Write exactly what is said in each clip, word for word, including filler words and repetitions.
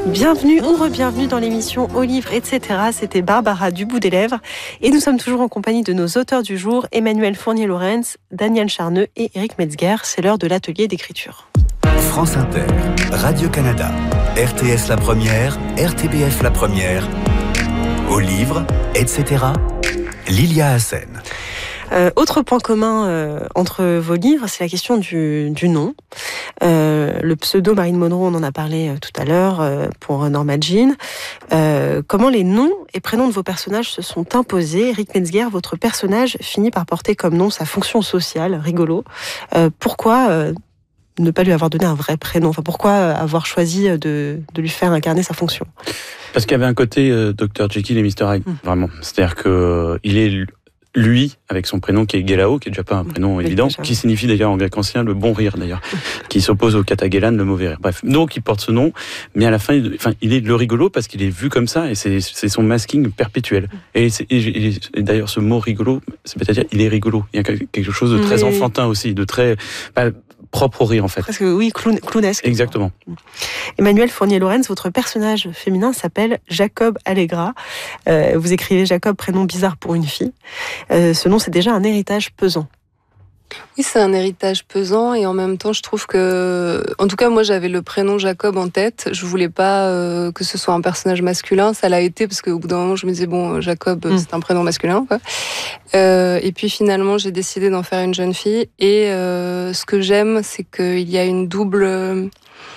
Bienvenue ou re-bienvenue dans l'émission Au livre, et cetera. C'était Barbara du bout des lèvres. Et nous sommes toujours en compagnie de nos auteurs du jour, Emmanuel Fournier-Laurens, Daniel Charneux et Éric Metzger. C'est l'heure de l'atelier d'écriture. France Inter, Radio-Canada, R T S La Première, R T B F La Première, Au livre, et cetera. Lilia Hassen. Euh, autre point commun euh, entre vos livres, c'est la question du, du nom. Euh, le pseudo Marilyn Monroe, on en a parlé euh, tout à l'heure euh, pour Norma Jean. Euh, comment les noms et prénoms de vos personnages se sont imposés? Éric Metzger, votre personnage finit par porter comme nom sa fonction sociale, rigolo. Euh, pourquoi euh, ne pas lui avoir donné un vrai prénom? Enfin, pourquoi avoir choisi de, de lui faire incarner sa fonction? Parce qu'il y avait un côté euh, docteur Jekyll et mister Hyde, mmh. vraiment. C'est-à-dire que euh, il est lui, avec son prénom qui est Gelao, qui est déjà pas un prénom mmh, évident, qui signifie d'ailleurs en grec ancien le bon rire d'ailleurs, qui s'oppose au Katagelan, le mauvais rire. Bref, donc il porte ce nom, mais à la fin, il, enfin, il est le rigolo parce qu'il est vu comme ça et c'est, c'est son masking perpétuel. Et, c'est, et, et d'ailleurs, ce mot rigolo, c'est peut-être dire il est rigolo. Il y a quelque chose de très oui. enfantin aussi, de très bah, propre au rire en fait. Presque oui, clown, clownesque. Exactement. Emmanuel Fournier-Laurens, votre personnage féminin s'appelle Jacob Allegra. Euh, vous écrivez Jacob, prénom bizarre pour une fille. Euh, ce nom, c'est déjà un héritage pesant. Oui, c'est un héritage pesant et en même temps, je trouve que, en tout cas, moi, j'avais le prénom Jacob en tête. Je voulais pas euh, que ce soit un personnage masculin. Ça l'a été parce qu'au bout d'un moment, je me disais bon, Jacob, mm. c'est un prénom masculin, quoi. Euh, et puis finalement, j'ai décidé d'en faire une jeune fille. Et euh, ce que j'aime, c'est qu'il y a une double, euh,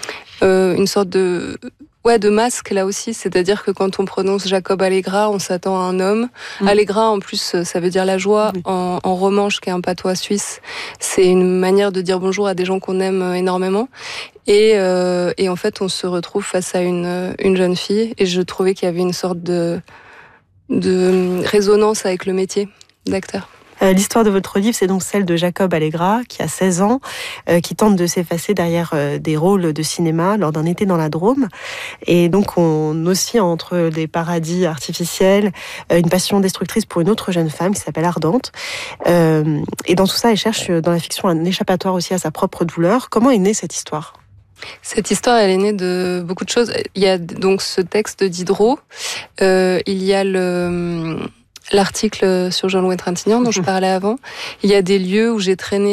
une sorte de Ouais, de masque là aussi, c'est-à-dire que quand on prononce Jacob Allegra, on s'attend à un homme. Mmh. Allegra, en plus, ça veut dire la joie. Mmh. En, en romanche, qui est un patois suisse, c'est une manière de dire bonjour à des gens qu'on aime énormément. Et, euh, et en fait, on se retrouve face à une, une jeune fille. Et je trouvais qu'il y avait une sorte de, de résonance avec le métier d'acteur. Euh, l'histoire de votre livre, c'est donc celle de Jacob Allegra, qui a seize ans, euh, qui tente de s'effacer derrière euh, des rôles de cinéma lors d'un été dans la Drôme. Et donc, on oscille entre des paradis artificiels, euh, une passion destructrice pour une autre jeune femme qui s'appelle Ardente. Euh, et dans tout ça, elle cherche dans la fiction un échappatoire aussi à sa propre douleur. Comment est née cette histoire ? Cette histoire, elle est née de beaucoup de choses. Il y a donc ce texte de Diderot. Euh, il y a le... l'article sur Jean-Louis Trintignant dont je parlais avant. Il y a des lieux où j'ai traîné